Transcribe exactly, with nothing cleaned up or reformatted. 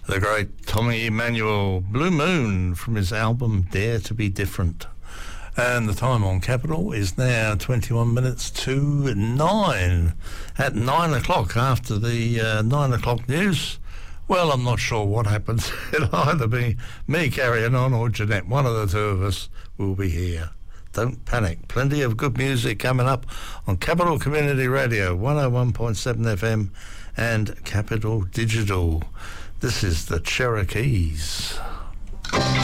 The great Tommy Emmanuel, Blue Moon, from his album Dare to Be Different. And the time on Capital is now twenty-one minutes to nine. At nine o'clock, after the uh, nine o'clock news, well, I'm not sure what happens. It'll either be me carrying on or Jeanette. One of the two of us will be here. Don't panic. Plenty of good music coming up on Capital Community Radio, one oh one point seven F M and Capital Digital. This is the Cherokees.